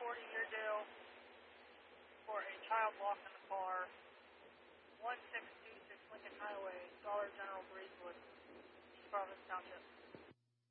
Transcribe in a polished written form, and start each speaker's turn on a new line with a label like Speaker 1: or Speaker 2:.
Speaker 1: reporting Airedale for a child locked in the car, 1626 Lincoln Highway, Dollar General, Breezewood, East Providence Township.